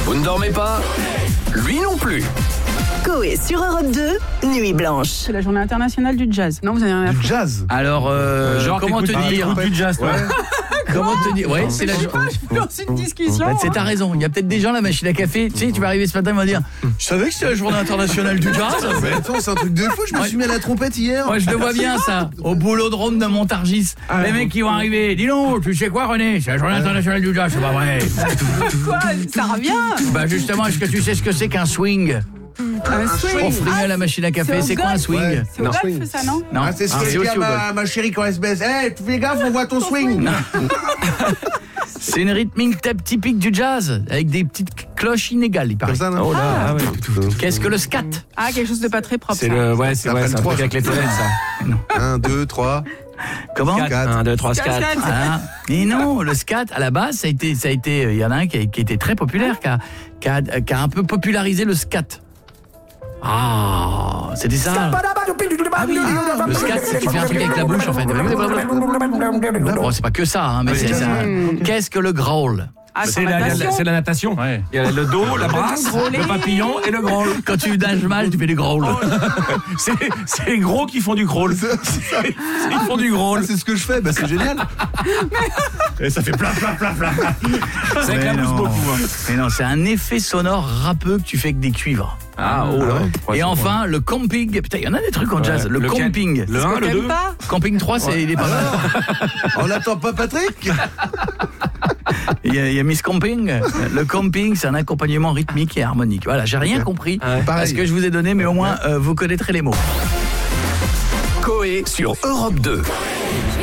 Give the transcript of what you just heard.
Vous ne dormez pas? Lui non plus. Coé sur Europe 2, Nuit Blanche. C'est la journée internationale du jazz. Non, vous avez rien à Du foutre. jazz. Alors, comment te dire du jazz, toi. Comment te dire Ouais, c'est la Je sais pas, je suis dans une discussion. Bah, t'as raison, il y a peut-être des gens à la machine à café, tu sais, tu vas arriver ce matin, ils vont dire je savais que c'était la journée internationale du jazz. Mais attends, c'est un truc de fou, je me suis mis à la trompette hier. Moi je le vois bien ça, au boulodrome de Montargis. Les mecs qui vont arriver, dis donc, tu sais quoi René, c'est la journée internationale du jazz, c'est pas vrai. Quoi? Ça revient. Bah justement, est-ce que tu sais ce que c'est qu'un swing? Un swing. On frimait à la machine à café, c'est quoi un swing? Ouais. C'est au golf, ça, non? Non, Ah, c'est ce que c'est je dis aussi à au golf. ma chérie quand elle se baisse. Hey, tu fais gaffe, on voit ton swing. C'est une rythmique typique du jazz, avec des petites cloches inégales, il paraît. Comme ça, non? Ah ouais. Qu'est-ce que le scat? Ah, quelque chose de pas très propre. C'est ça. le c'est un trois. truc avec les toilettes ça. 1, 2, 3. Comment? 1 2 3 4. Voilà. Et non, le scat, à la base, ça a été, il y en a un qui était très populaire, qui a un peu popularisé le scat. Ah, c'était ça. Ah oui, le scat, c'est tu fais un truc avec la bouche, en fait. Bon, c'est pas que ça, hein, mais c'est ça. Qu'est-ce que le growl? Ah, C'est la natation. Ouais. Il y a le dos, la brasse, le papillon et le growl. Quand tu nages mal, tu fais du growl. C'est les gros qui font du crawl. Ils font du growl. C'est ce que je fais, bah c'est génial. Et ça fait plat. Ça éclabousse beaucoup. Hein. Mais non, c'est un effet sonore râpeux que tu fais avec des cuivres. Ah, oh là. Et enfin, le camping. Putain, il y en a des trucs en jazz. Le Lequel? camping. Le 1, le 2. T'aimes pas? Camping 3, il est pas mal. On n'attend pas Patrick. Il y a Miss Camping. Le camping, c'est un accompagnement rythmique et harmonique. Voilà, j'ai rien compris à Pareil. ce que je vous ai donné, mais au moins, vous connaîtrez les mots. Coé sur Europe 2.